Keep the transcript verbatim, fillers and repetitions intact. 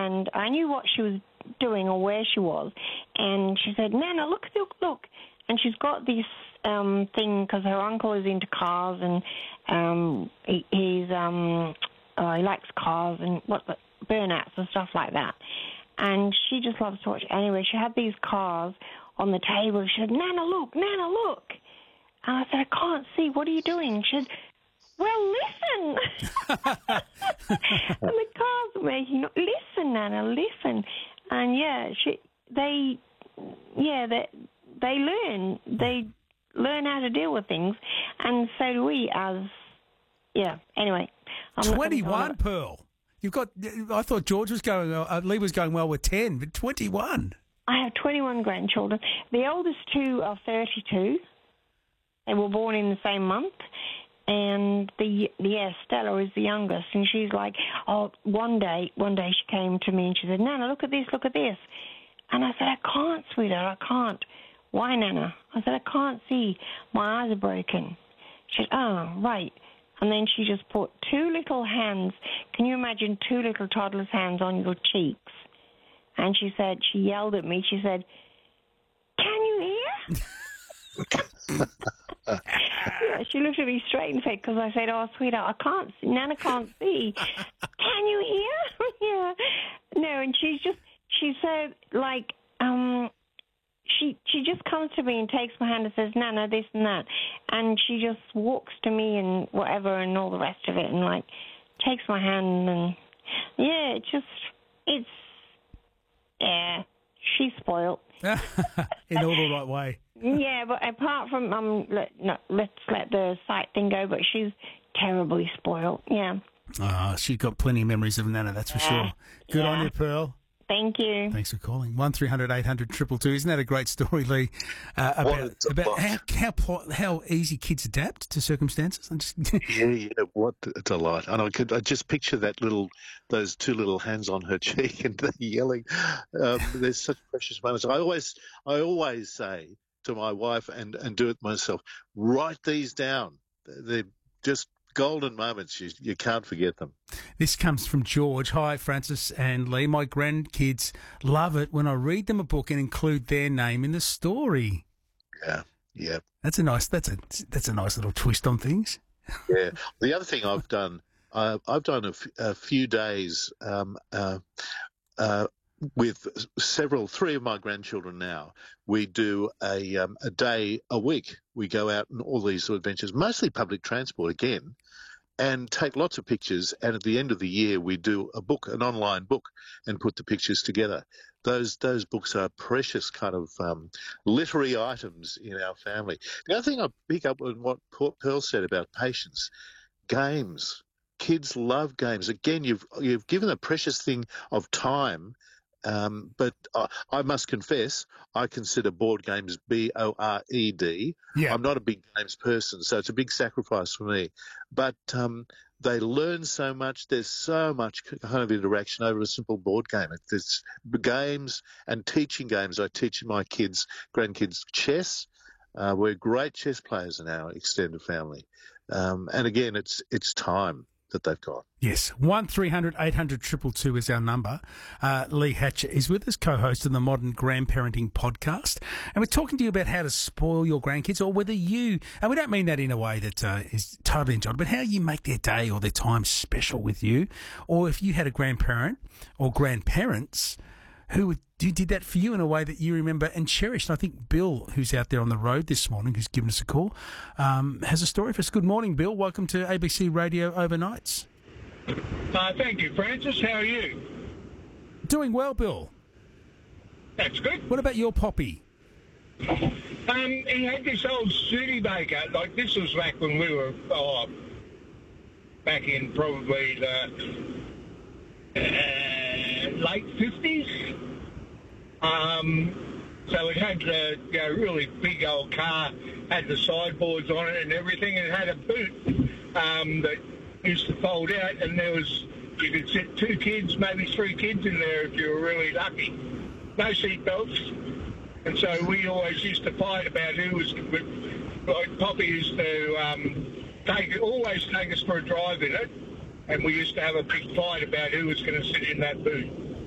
and I knew what she was doing or where she was. And she said, Nana, look, look, look. And she's got this um, thing, because her uncle is into cars, and um, he, he's um, uh, he likes cars and what burnouts and stuff like that. And she just loves to watch. Anyway, she had these cars on the table. She said, Nana, look, Nana, look. And I said, I can't see. What are you doing? She said, well, listen. And the cars are making, listen, Nana, listen. And, yeah, she, they, yeah, they, they learn. They learn how to deal with things. And so do we as, yeah, anyway. I'm twenty-one, Pearl. You've got, I thought George was going, uh, Lee was going well with ten, but twenty-one. I have twenty-one grandchildren. The oldest two are thirty-two. They were born in the same month. And the, yeah, Stella is the youngest. And she's like, oh, one day, one day she came to me and she said, Nana, look at this, look at this. And I said, I can't, sweetheart, I can't. Why, Nana? I said, I can't see. My eyes are broken. She said, oh, right. And then she just put two little hands. Can you imagine two little toddlers' hands on your cheeks? And she said, she yelled at me. She said, can you hear? Yeah, she looked at me straight in the face because I said, oh, sweetheart, I can't see. Nana can't see. Can you hear? Yeah. No, and she's just, she's so, like, um, she she just comes to me and takes my hand and says, Nana, this and that. And she just walks to me and whatever and all the rest of it and, like, takes my hand and, yeah, it's just, it's, yeah, she's spoiled. In all the right way. Yeah, but apart from, um, let, no, let's let the sight thing go, but she's terribly spoiled, yeah. Oh, she's got plenty of memories of Nana, that's for yeah. sure. Good yeah. on you, Pearl. Thank you. Thanks for calling. one three hundred eight hundred two two two. Isn't that a great story, Lee? Uh, about about how, how pl- how easy kids adapt to circumstances. I'm just yeah, yeah. What a delight! And I could I just picture that little, those two little hands on her cheek and yelling. Um, there's such precious moments. I always I always say to my wife and and do it myself. Write these down. They're just golden moments. You, you can't forget them. This comes from George. Hi, Francis and Lee. My grandkids love it when I read them a book and include their name in the story. Yeah, yeah. That's a nice. That's a that's a nice little twist on things. Yeah. The other thing I've done, uh, I've done a, f- a few days um, uh, uh, with several, three of my grandchildren now. We do a um, a day a week. We go out on all these sort of adventures, mostly public transport again, and take lots of pictures. And at the end of the year, we do a book, an online book, and put the pictures together. Those those books are precious kind of um, literary items in our family. The other thing I pick up on what Pearl said about patience, games. Kids love games. Again, you've you've given a precious thing of time. Um, but I, I must confess, I consider board games B O R E D. Yeah. I'm not a big games person, so it's a big sacrifice for me. But um, they learn so much. There's so much kind of interaction over a simple board game. It's games and teaching games. I teach my kids, grandkids, chess. Uh, we're great chess players in our extended family. Um, and again, it's it's time that they've got. Yes, one three hundred eight hundred two two two is our number. Uh, Lee Hatcher is with us, co-host of the Modern Grandparenting Podcast, and we're talking to you about how to spoil your grandkids, or whether you, and we don't mean that in a way that uh, is totally enjoyable, but how you make their day or their time special with you, or if you had a grandparent or grandparents who would, who did that for you in a way that you remember and cherished. And I think Bill, who's out there on the road this morning, who's given us a call, um, has a story for us. Good morning, Bill. Welcome to A B C Radio Overnights. Uh, thank you, Francis. How are you? Doing well, Bill. That's good. What about your poppy? Um, he had this old Studebaker. Like, this was back when we were, oh, back in probably the uh, late fifties. Um, so it had a you know, really big old car, had the sideboards on it and everything, and it had a boot um, that used to fold out, and there was, you could sit two kids, maybe three kids in there if you were really lucky. No seat belts. And so we always used to fight about who was, like Poppy used to um, take always take us for a drive in it, and we used to have a big fight about who was going to sit in that boot.